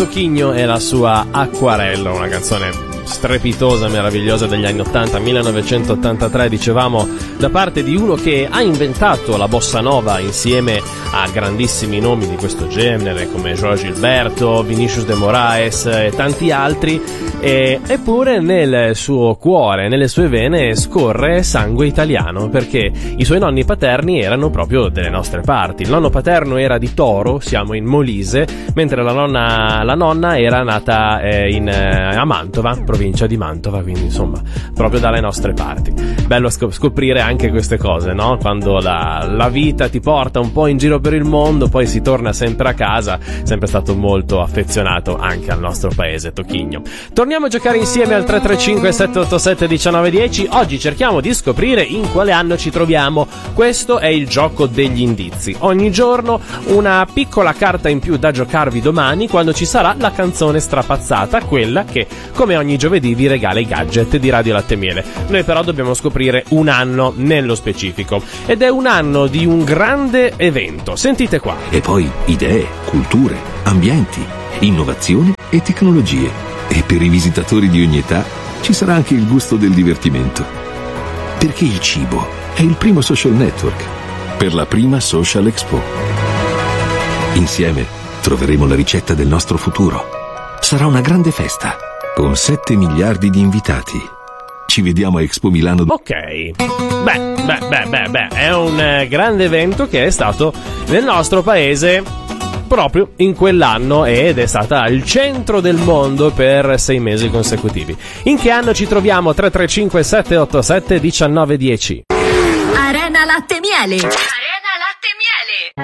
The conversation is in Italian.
Tocchigno e la sua Acquarello, una canzone strepitosa, meravigliosa degli anni 80, 1983, dicevamo, da parte di uno che ha inventato la bossa nova insieme a grandissimi nomi di questo genere come Jorge Gilberto, Vinicius de Moraes e tanti altri, eppure nel suo cuore, nelle sue vene scorre sangue italiano, perché i suoi nonni paterni erano proprio delle nostre parti. Il nonno paterno era di Toro, siamo in Molise, mentre la nonna era nata a Mantova, provincia di Mantova, quindi insomma proprio dalle nostre parti. Bello scoprire anche queste cose, no? Quando la vita ti porta un po' in giro per il mondo, poi si torna sempre a casa. Sempre stato molto affezionato anche al nostro paese Tocchigno. Torniamo a giocare insieme al 335 787 1910. Oggi cerchiamo di scoprire in quale anno ci troviamo. Questo è il gioco degli indizi. Ogni giorno una piccola carta in più da giocarvi domani, quando ci sarà la canzone strapazzata, quella che come ogni giovedì vi regala i gadget di Radio Latte e Miele. Noi però dobbiamo scoprire un anno nello specifico, ed è un anno di un grande evento. Sentite qua. E poi idee, culture, ambienti, innovazione e tecnologie. E per i visitatori di ogni età ci sarà anche il gusto del divertimento. Perché il cibo è il primo social network per la prima Social Expo. Insieme troveremo la ricetta del nostro futuro. Sarà una grande festa con 7 miliardi di invitati. Ci vediamo a Expo Milano. Ok, beh, è un grande evento che è stato nel nostro paese proprio in quell'anno ed è stata al centro del mondo per 6 mesi consecutivi. In che anno ci troviamo? 335 787 1910. Arena Latte e Miele.